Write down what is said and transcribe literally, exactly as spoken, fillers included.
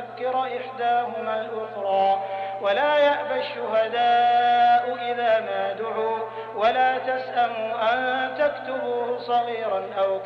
تذكر إحداهما الأخرى ولا يأبى الشهداء إذا ما دعوا ولا تسأموا أن تكتبوه صغيرا أو